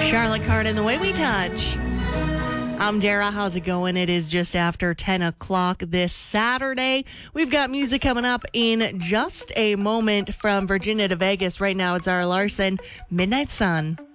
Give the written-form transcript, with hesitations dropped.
Charlotte Cardin, The Way We Touch. I'm Dara. How's it going? It is just after 10 o'clock this Saturday. We've got music coming up in just a moment from Virginia to Vegas. Right now, it's Zara Larson, Midnight Sun.